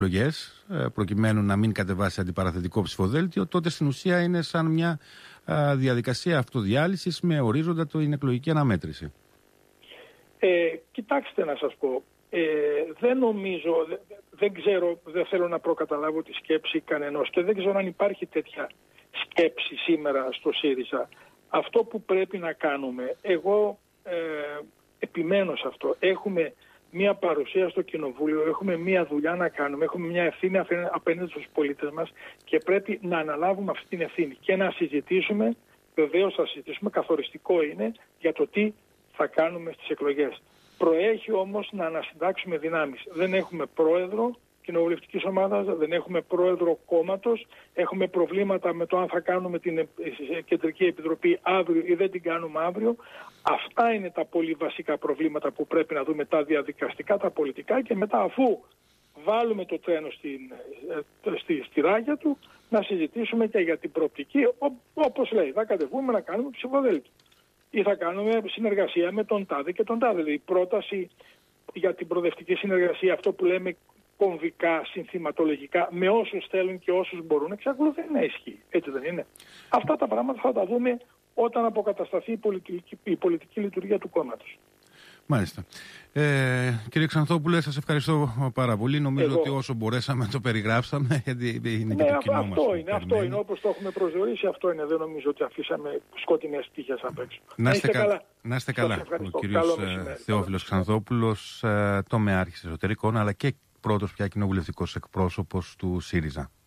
εκλογές, προκειμένου να μην κατεβάσει αντιπαραθετικό ψηφοδέλτιο, τότε στην ουσία είναι σαν μια διαδικασία αυτοδιάλυσης με ορίζοντα την εκλογική αναμέτρηση. Κοιτάξτε να σας πω, δεν νομίζω, δεν ξέρω, δεν θέλω να προκαταλάβω τη σκέψη κανενός και δεν ξέρω αν υπάρχει τέτοια σκέψη σήμερα στο ΣΥΡΙΖΑ. Αυτό που πρέπει να κάνουμε, εγώ επιμένω σε αυτό, έχουμε μια παρουσία στο Κοινοβούλιο, έχουμε μια δουλειά να κάνουμε, έχουμε μια ευθύνη απέναντι στους πολίτες μας και πρέπει να αναλάβουμε αυτή την ευθύνη και να συζητήσουμε, βεβαίως θα συζητήσουμε, καθοριστικό είναι για το τι θα κάνουμε στις εκλογές. Προέχει όμως να ανασυντάξουμε δυνάμεις. Δεν έχουμε πρόεδρο κοινοβουλευτικής ομάδας, δεν έχουμε πρόεδρο κόμματος, έχουμε προβλήματα με το αν θα κάνουμε την Κεντρική Επιτροπή αύριο ή δεν την κάνουμε αύριο. Αυτά είναι τα πολύ βασικά προβλήματα που πρέπει να δούμε, τα διαδικαστικά, τα πολιτικά, και μετά, αφού βάλουμε το τρένο στη ράγια του, να συζητήσουμε και για την προοπτική, όπως λέει, θα κατεβούμε να κάνουμε ψηφοδέλτιο ή θα κάνουμε συνεργασία με τον τάδε και τον τάδε. Δηλαδή η πρόταση για την προοδευτική συνεργασία, αυτό που λέμε κομβικά, συνθηματολογικά, με όσους θέλουν και όσους μπορούν, εξακολουθεί να ισχύει. Έτσι δεν είναι? Αυτά τα πράγματα θα τα δούμε όταν αποκατασταθεί η πολιτική λειτουργία του κόμματος. Μάλιστα. Κύριε Ξανθόπουλε, σας ευχαριστώ πάρα πολύ. Νομίζω ότι όσο μπορέσαμε το περιγράψαμε, γιατί είναι και το κοινό μας. Αυτό είναι, όπως το έχουμε προσδιορίσει, αυτό είναι. Δεν νομίζω ότι αφήσαμε σκοτεινές τύχες απ' έξω. Να είστε καλά. Ο κύριος Θεόφιλος Ξανθόπουλος, τομεάρχης εσωτερικών, αλλά και πρώτος πια κοινοβουλευτικός εκπρόσωπος του ΣΥΡΙΖΑ.